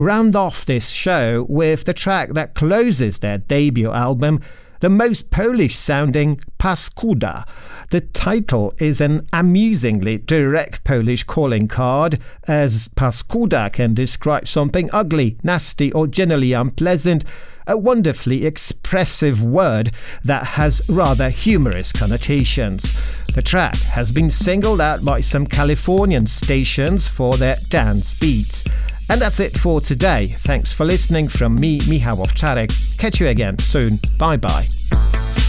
round off this show with the track that closes their debut album, the most Polish-sounding Paskuda. The title is an amusingly direct Polish calling card, as Paskuda can describe something ugly, nasty, or generally unpleasant, a wonderfully expressive word that has rather humorous connotations. The track has been singled out by some Californian stations for their dance beats. And that's it for today. Thanks for listening from me, Michał Owczarek. Catch you again soon. Bye bye.